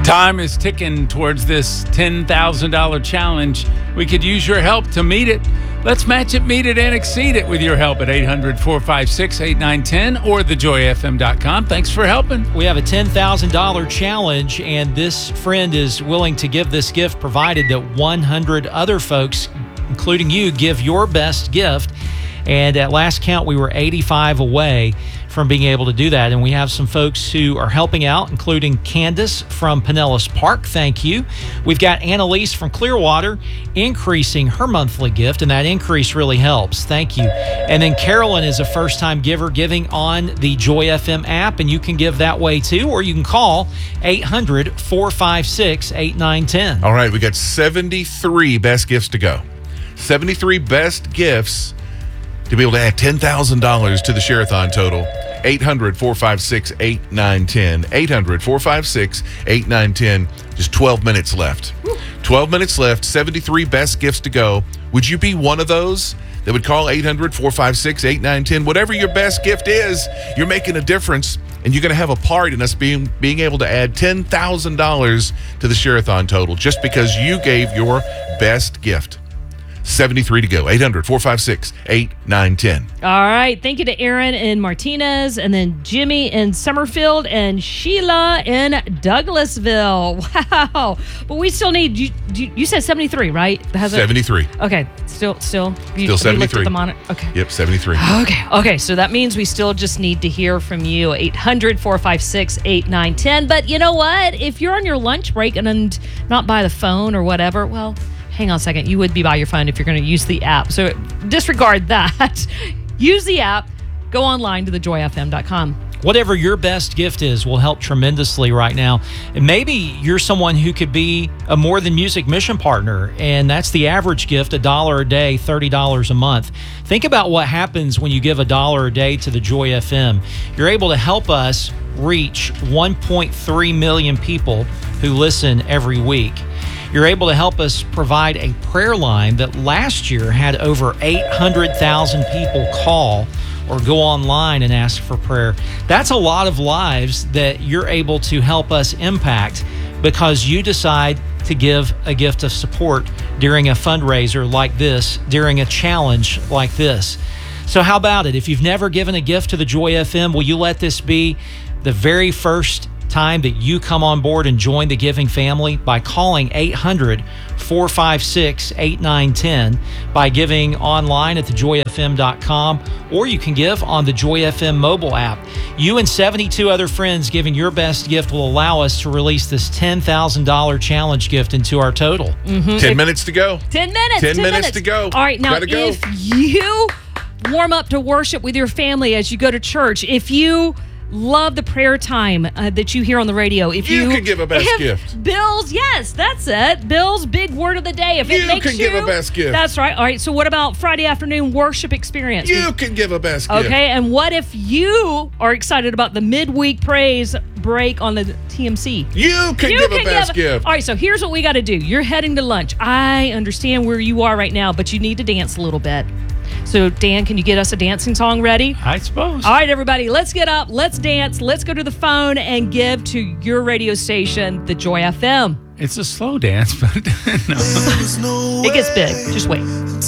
Time is ticking towards this $10,000 challenge. We could use your help to meet it. Let's match it, meet it, and exceed it with your help at 800-456-8910 or thejoyfm.com. Thanks for helping. We have a $10,000 challenge, and this friend is willing to give this gift provided that 100 other folks, including you, give your best gift. And at last count, we were 85 away from being able to do that. And we have some folks who are helping out, including Candace from Pinellas Park. Thank you. We've got Annalise from Clearwater increasing her monthly gift, and that increase really helps. Thank you. And then Carolyn is a first-time giver giving on the Joy FM app, and you can give that way too, or you can call 800-456-8910. All right, we got 73 best gifts to go. 73 best gifts to be able to add $10,000 to the Share-a-thon total. 800-456-8910. 800-456-8910. Just 12 minutes left. 12 minutes left, 73 best gifts to go. Would you be one of those that would call 800-456-8910? Whatever your best gift is, you're making a difference, and you're going to have a part in us being able to add $10,000 to the Share-a-thon total just because you gave your best gift. 73 to go. 800-456-8910. All right. Thank you to Aaron in Martinez, and then Jimmy in Summerfield, and Sheila in Douglasville. Wow. But we still need, you said 73, right? 73. Okay. Still. Still 73. Okay. Yep, 73. Okay. So that means we still just need to hear from you. 800-456-8910. But you know what? If you're on your lunch break and not by the phone or whatever, well, hang on a second. You would be by your phone if you're going to use the app. So disregard that. Use the app. Go online to thejoyfm.com. Whatever your best gift is will help tremendously right now. And maybe you're someone who could be a More Than Music mission partner, and that's the average gift, $1 a day, $30 a month. Think about what happens when you give $1 a day to the Joy FM. You're able to help us reach 1.3 million people who listen every week. You're able to help us provide a prayer line that last year had over 800,000 people call or go online and ask for prayer. That's a lot of lives that you're able to help us impact because you decide to give a gift of support during a fundraiser like this, during a challenge like this. So how about it? If you've never given a gift to the Joy FM, will you let this be the very first time that you come on board and join the giving family by calling 800-456-8910, by giving online at thejoyfm.com, or you can give on the Joy FM mobile app. You and 72 other friends giving your best gift will allow us to release this $10,000 challenge gift into our total. 10 minutes to go. 10 minutes. 10 minutes to go. All right, now Gotta go. if you warm up to worship with your family as you go to church, if you love the prayer time that you hear on the radio, if you can give a best gift. Bill's, yes, that's it. Bill's big word of the day. If it makes you can give a best gift. That's right. All right. So what about Friday afternoon worship experience? You can give a best gift. Okay. And what if you are excited about the midweek praise break on the TMC? You can give a best gift. All right. So here's what we got to do. You're heading to lunch. I understand where you are right now, but you need to dance a little bit. So, Dan, can you get us a dancing song ready? I suppose. All right, everybody, let's get up, let's dance, let's go to the phone and give to your radio station, the Joy FM. It's a slow dance, but no. It gets big. Just wait.